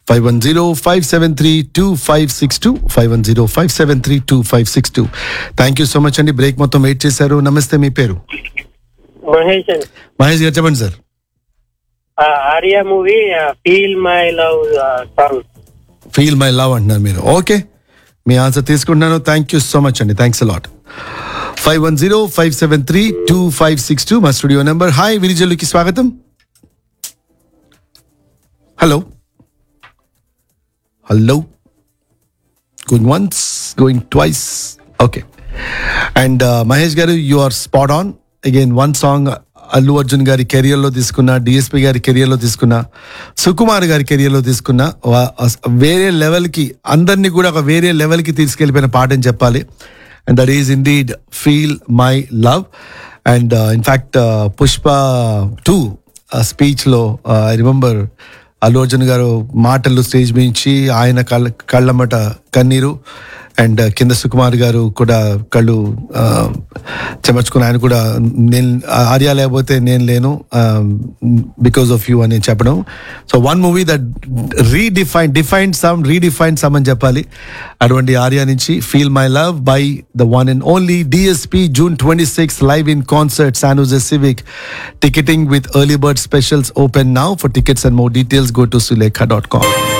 510-573-2562 510-573-2562. Thank you so much అండి. Break మొత్తం wait చేశారు. నమస్తే, మీ పేరు? మహేష్ అండి. మహేష్ గారు చెప్పండి sir. Arya movie feel my love song. Feel my love అంటున్నారు మీరు. ఓకే, మీ ఆన్సర్ తీసుకుంటున్నాను. థ్యాంక్ యూ సో మచ్ అండి. Thanks a lot. 510-573-2562 మా స్టూడియో నెంబర్. హాయ్, విరిజల్లుకి స్వాగతం. Hello hello, going once, going twice. Okay, and Mahesh గారు, you are spot on. Again one song Allu Arjun గారి కెరియర్లో తీసుకున్నా, డిఎస్పి గారి కెరియర్లో తీసుకున్నా, సుకుమార్ గారి కెరియర్లో తీసుకున్నా, వేరే లెవెల్కి, అందరినీ కూడా ఒక వేరే లెవెల్కి తీసుకెళ్ళిపోయిన పాట అని చెప్పాలి. And that is indeed feel my love. And in fact Pushpa 2 స్పీచ్లో I remember Allu Arjun గారు మాటలు స్టేజ్ మించి ఆయన కళ్ళమ్మట కన్నీరు, అండ్ కింద సుకుమార్ గారు కూడా కళ్ళు చెమర్చుకుని ఆయన కూడా నేను ఆర్యా లేకపోతే నేను లేను, బికాస్ ఆఫ్ యూ అని చెప్పడం. So one movie that redefined some అని చెప్పాలి. అటువంటి ఆర్యా నుంచి feel my love by the one and only DSP, June 26 live in concert, San Jose Civic. Ticketing with early bird specials open now. For tickets and more details, go to sulekha.com.